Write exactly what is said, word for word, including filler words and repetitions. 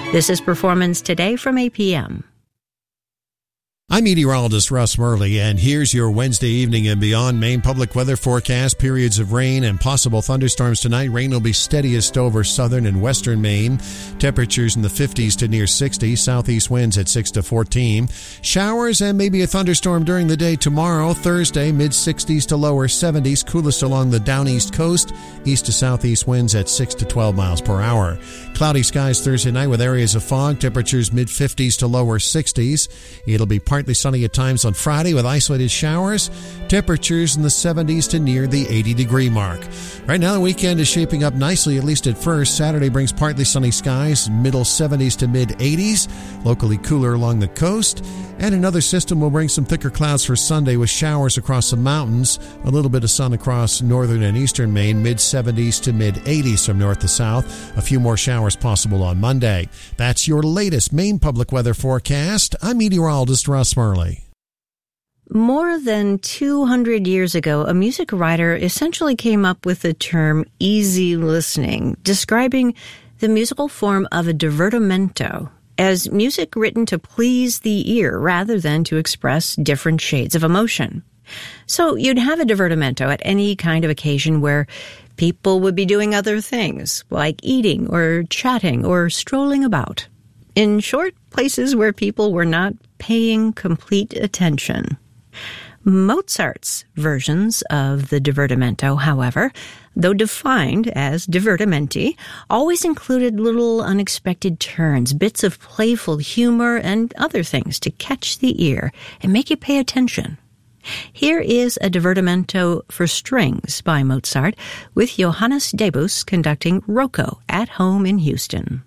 This is Performance Today from A P M. I'm meteorologist Russ Murley, and here's your Wednesday evening and beyond Maine public weather forecast. Periods of rain and possible thunderstorms tonight. Rain will be steadiest over southern and western Maine. Temperatures in the fifties to near sixty. Southeast winds at six to fourteen. Showers and maybe a thunderstorm during the day tomorrow. Thursday, mid-sixties to lower seventies. Coolest along the down east coast. East to southeast winds at six to twelve miles per hour. Cloudy skies Thursday night with areas of fog. Temperatures mid-fifties to lower sixties. It'll be partly sunny at times on Friday with isolated showers. Temperatures in the seventies to near the eighty-degree mark. Right now, the weekend is shaping up nicely, at least at first. Saturday brings partly sunny skies, middle seventies to mid-eighties. Locally cooler along the coast. And another system will bring some thicker clouds for Sunday with showers across the mountains. A little bit of sun across northern and eastern Maine, mid-seventies to mid-eighties from north to south. A few more showers possible on Monday. That's your latest Maine public weather forecast. I'm meteorologist Russ Murley. More than two hundred years ago, a music writer essentially came up with the term easy listening, describing the musical form of a divertimento as music written to please the ear rather than to express different shades of emotion. So you'd have a divertimento at any kind of occasion where people would be doing other things, like eating or chatting or strolling about. In short, places where people were not paying complete attention. Mozart's versions of the divertimento, however, though defined as divertimenti, always included little unexpected turns, bits of playful humor, and other things to catch the ear and make you pay attention. Here is a divertimento for strings by Mozart, with Johannes Debus conducting Rocco at home in Houston.